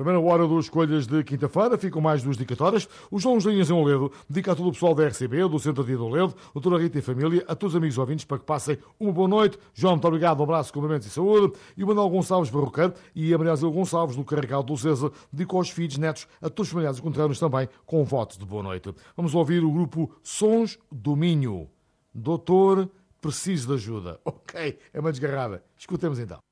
Primeira hora dos Escolhas de quinta-feira, ficam mais duas dedicatórias. Os João Linhas em Oledo, dedica a todo o pessoal da RCB, do Centro de Oledo, doutora Rita e família, a todos os amigos ouvintes, para que passem uma boa noite. João, muito obrigado, um abraço, cumprimentos e saúde. E o Manuel Gonçalves Barroqueiro e a Maria Azul Gonçalves, do Carregado do César, dedicou aos filhos, netos, a todos os familiares e conterrâneos também, com votos de boa noite. Vamos ouvir o grupo Sons do Minho. Doutor, preciso de ajuda. Ok, é uma desgarrada. Escutemos então.